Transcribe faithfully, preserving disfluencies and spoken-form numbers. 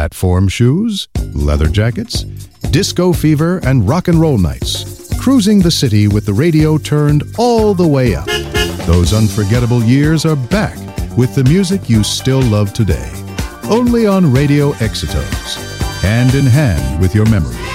platform shoes, leather jackets, disco fever, and rock and roll nights. Cruising the city with the radio turned all the way up. Those unforgettable years are back with the music you still love today. Only on Radio Exitos, hand in hand with your memories.